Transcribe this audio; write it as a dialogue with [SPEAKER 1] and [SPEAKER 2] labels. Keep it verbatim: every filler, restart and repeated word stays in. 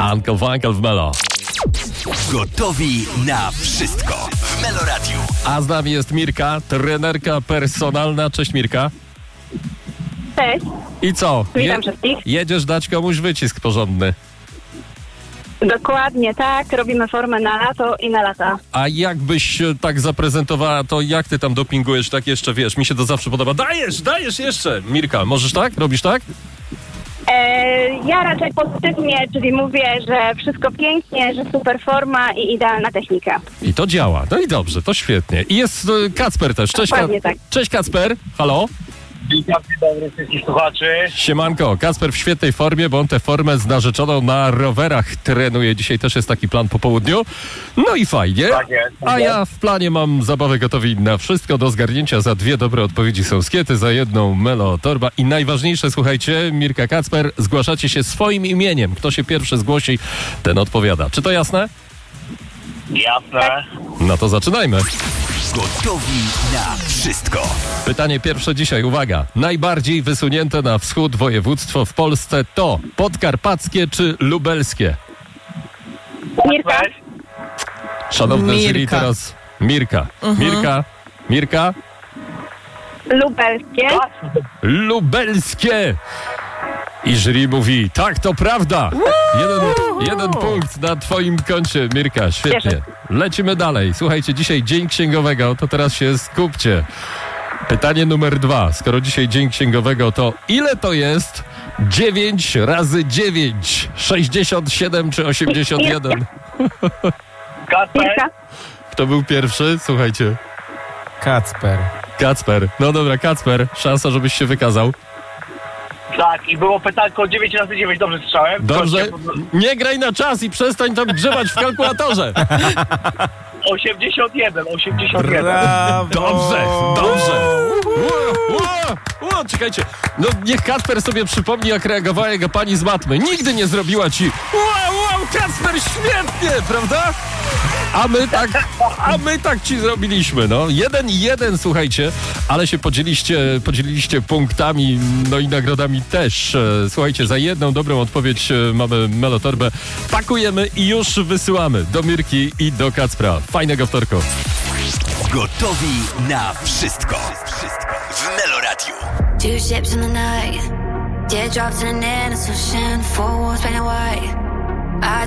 [SPEAKER 1] Uncle Funkel w Melo.
[SPEAKER 2] Gotowi na wszystko w Melo Radiu.
[SPEAKER 1] A z nami jest Mirka, trenerka personalna. Cześć Mirka.
[SPEAKER 3] Cześć.
[SPEAKER 1] I co?
[SPEAKER 3] Witam wszystkich.
[SPEAKER 1] Jedziesz dać komuś wycisk porządny.
[SPEAKER 3] Dokładnie tak, robimy formę na lato i na lata.
[SPEAKER 1] A jakbyś się tak zaprezentowała, to jak ty tam dopingujesz, tak jeszcze wiesz, mi się to zawsze podoba. Dajesz, dajesz jeszcze! Mirka, możesz tak? Robisz tak?
[SPEAKER 3] E, ja raczej pozytywnie, czyli mówię, że wszystko pięknie, że super forma i idealna technika.
[SPEAKER 1] I to działa. No i dobrze, to świetnie. I jest y, Kacper też. Cześć, Ka-
[SPEAKER 3] Dokładnie tak.
[SPEAKER 1] Cześć Kacper. Halo.
[SPEAKER 4] Witam, dzień dobry wszystkich słuchaczy.
[SPEAKER 1] Siemanko, Kacper w świetnej formie, bo on tę formę z narzeczoną na rowerach trenuje. Dzisiaj też jest taki plan po południu. No i fajnie.
[SPEAKER 4] Tak jest, tak
[SPEAKER 1] A
[SPEAKER 4] jest.
[SPEAKER 1] ja w planie mam zabawę gotowi na wszystko. Do zgarnięcia za dwie dobre odpowiedzi są skiety, za jedną Melo torba. I najważniejsze, słuchajcie, Mirka, Kacper, zgłaszacie się swoim imieniem. Kto się pierwszy zgłosi, ten odpowiada. Czy to jasne?
[SPEAKER 4] Jasne.
[SPEAKER 1] No to zaczynajmy.
[SPEAKER 2] Gotowi na wszystko.
[SPEAKER 1] Pytanie pierwsze dzisiaj, uwaga. Najbardziej wysunięte na wschód województwo w Polsce to podkarpackie czy lubelskie?
[SPEAKER 3] Mirka?
[SPEAKER 4] Cześć.
[SPEAKER 1] Szanowne
[SPEAKER 5] Mirka.
[SPEAKER 1] jury, teraz Mirka. Mirka, Mirka,
[SPEAKER 3] Lubelskie.
[SPEAKER 1] lubelskie. I jury mówi, tak, to prawda. Jeden, jeden punkt na twoim koncie, Mirka, świetnie.
[SPEAKER 3] Cieszę.
[SPEAKER 1] Lecimy dalej. Słuchajcie, dzisiaj Dzień Księgowego, to teraz się skupcie. Pytanie numer dwa. Skoro dzisiaj Dzień Księgowego, to ile to jest dziewięć razy dziewięć? sześćdziesiąt siedem czy osiemdziesiąt jeden?
[SPEAKER 4] Kasper.
[SPEAKER 3] Mirka?
[SPEAKER 1] Kto był pierwszy? Słuchajcie.
[SPEAKER 5] Kacper.
[SPEAKER 1] Kacper. No dobra, Kacper, szansa, żebyś się wykazał.
[SPEAKER 4] Tak, i było pytanko dziewięć razy dziewięć, dobrze słyszałem?
[SPEAKER 1] Dobrze, nie graj na czas i przestań tam grzebać w kalkulatorze.
[SPEAKER 4] osiemdziesiąt jeden, osiemdziesiąt jeden.
[SPEAKER 5] Brawo!
[SPEAKER 1] Dobrze, dobrze. Ło, ło, ło, czekajcie. No niech Kacper sobie przypomni, jak reagowała jego pani z matmy. Nigdy nie zrobiła ci wow, wow, Kacper, świetnie, prawda? A my tak, a my tak ci zrobiliśmy, no. Jeden i jeden, słuchajcie, ale się podzieliście, podzieliliście punktami, no i nagrodami też. E, Słuchajcie, za jedną dobrą odpowiedź e, mamy Melo torbę. Pakujemy i już wysyłamy do Mirki i do Kacpra. Fajnego wtorku.
[SPEAKER 2] Gotowi na wszystko. Wszystko w Melo Radiu.
[SPEAKER 6] Two ships in the night, teardrops in an innocent ocean, four walls painted white. I